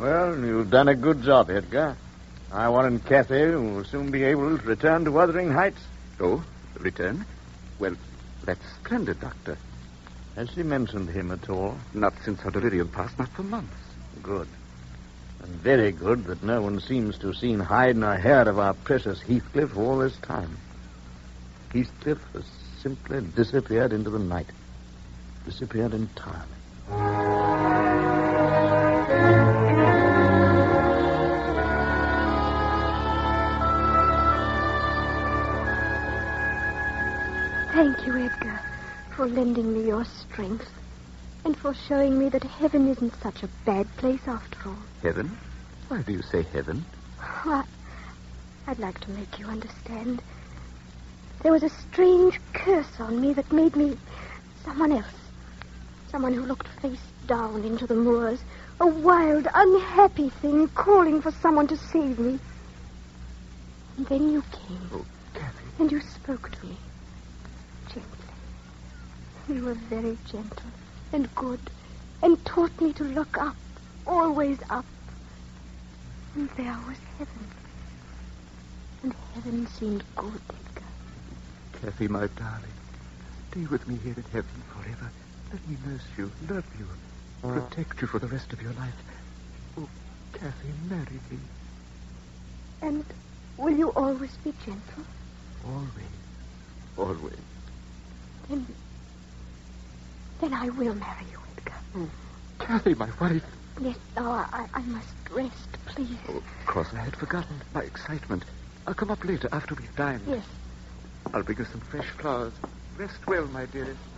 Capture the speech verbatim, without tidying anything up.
Well, you've done a good job, Edgar. I warrant Kathy will soon be able to return to Wuthering Heights. Oh, return? Well, that's splendid, Doctor. Has she mentioned him at all? Not since her delirium passed, not for months. Good. And very good that no one seems to have seen hide nor hair of our precious Heathcliff all this time. Heathcliff has simply disappeared into the night. Disappeared entirely. Thank you, Edgar, for lending me your strength and for showing me that heaven isn't such a bad place after all. Heaven? Why do you say heaven? Well, I'd like to make you understand. There was a strange curse on me that made me someone else. Someone who looked face down into the moors. A wild, unhappy thing calling for someone to save me. And then you came. Oh, Kathy. And you spoke to me. Gently. You were very gentle and good and taught me to look up, always up. And there was heaven. And heaven seemed good, Edgar. Kathy, my darling, stay with me here in heaven forever. Let me nurse you, love you, protect you for the rest of your life. Oh, Kathy, marry me. And will you always be gentle? Always. Always. Then... Then I will marry you, Edgar. Oh, Kathy, my wife. Yes, now I, I must rest, please. Oh, of course, I had forgotten my excitement. I'll come up later after we've dined. Yes. I'll bring you some fresh flowers. Rest well, my dearest.